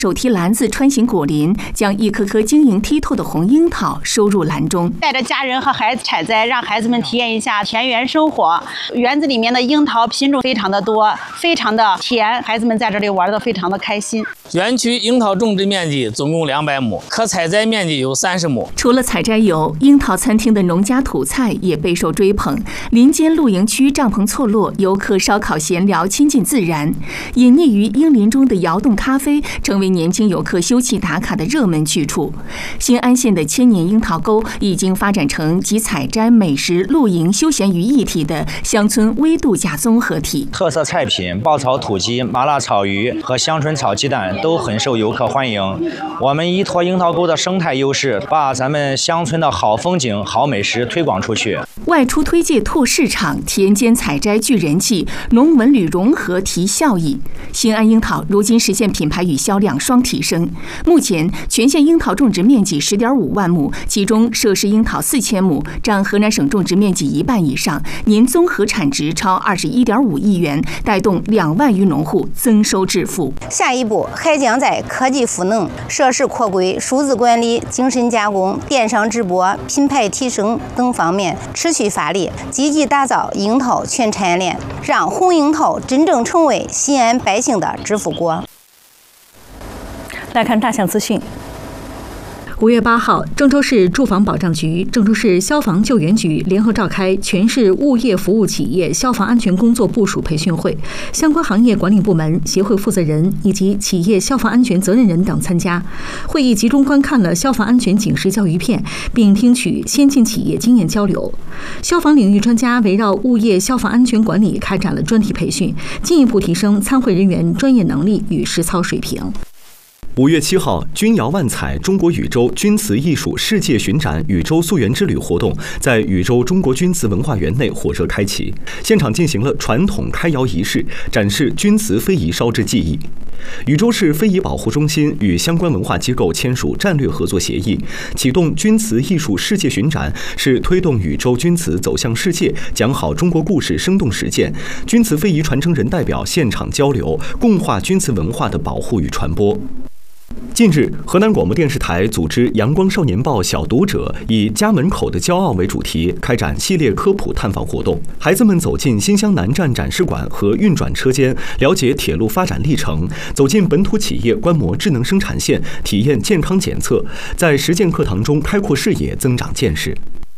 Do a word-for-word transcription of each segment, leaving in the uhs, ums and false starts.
手提篮子穿行果林，将一颗颗晶莹剔透的红樱桃收入篮中， 带着家人和孩子采摘，让孩子们体验一下田园生活。园子里面的樱桃品种非常的多，非常的甜，孩子们在这里玩得非常的开心。 园区樱桃种植面积总共两百亩，可采摘面积有三十亩。 除了采摘油，樱桃餐厅的农家土菜也备受追捧。林间露营区帐篷错落，游客烧烤闲聊，亲近自然。隐匿于樱林中的窑洞咖啡成为年轻游客休憩打卡的热门去处。新安县的千年樱桃沟已经发展成集采摘、美食、露营、休闲于一体的乡村微度假综合体。 特色菜品爆炒土鸡、麻辣炒鱼和香椿炒鸡蛋都很受游客欢迎。我们依托樱桃沟的生态优势，把咱们乡村的好风景、好美食推广出去。 外出推介拓市场，田间采摘聚人气，农文旅融合提效益。新安樱桃如今实现品牌与销量双提升。目前全县樱桃种植面积十点五万亩，其中涉事樱桃四千亩，占河南省种植面积一半以上，年综合产值超二十一点五亿元，带动两万余农户增收致富。 下一步还将在科技赋能、设施扩规、数字管理、精深加工、电商直播、品牌提升等方面持续发力，积极打造樱桃全产业链，让红樱桃真正成为西安百姓的致富国。 来看大项资讯。五月八号，郑州市住房保障局、郑州市消防救援局联合召开全市物业服务企业消防安全工作部署培训会，相关行业管理部门、协会负责人以及企业消防安全责任人等参加。会议集中观看了消防安全警示教育片，并听取先进企业经验交流。消防领域专家围绕物业消防安全管理开展了专题培训，进一步提升参会人员专业能力与实操水平。 五月七号，君瑶万彩中国宇宙钧瓷艺术世界巡展宇宙溯源之旅活动在宇宙中国钧瓷文化园内火热开启，现场进行了传统开窑仪式，展示钧瓷非遗烧制技艺。禹州市非遗保护中心与相关文化机构签署战略合作协议，启动钧瓷艺术世界巡展，是推动禹州钧瓷走向世界、讲好中国故事生动实践，钧瓷非遗传承人代表现场交流，共话钧瓷文化的保护与传播。近日，河南广播电视台组织《阳光少年报》小读者以“家门口的骄傲”为主题，开展系列科普探访活动。孩子们走进新乡南站展示馆和运转车间，了解铁路发展历程；走进本土企业，观摩智能生产线，体验健康检测。在实践课堂中开阔视野，增长见识。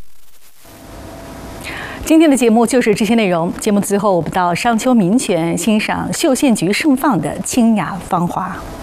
今天的节目就是这些内容。节目最后，我们到商丘民泉欣赏秀县局盛放的清雅芳华。